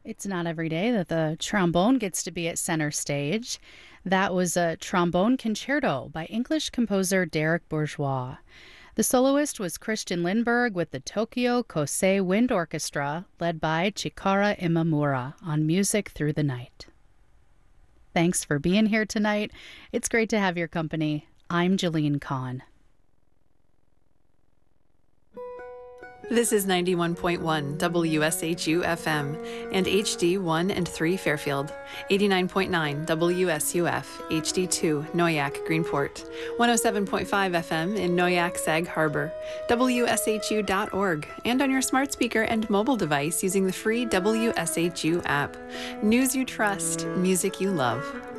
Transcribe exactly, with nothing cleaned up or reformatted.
It's not every day that the trombone gets to be at center stage. That was a trombone concerto by English composer Derek Bourgeois. The soloist was Christian Lindberg with the Tokyo Kosei Wind Orchestra, led by Chikara Imamura on Music Through the Night. Thanks for being here tonight. It's great to have your company. I'm Jeline Kahn. This is ninety-one point one W S H U F M and H D one and three Fairfield, eighty-nine point nine W S U F, H D two Noyak Greenport, one oh seven point five F M in Noyak Sag Harbor, W S H U dot org, and on your smart speaker and mobile device using the free W S H U app. News you trust, music you love.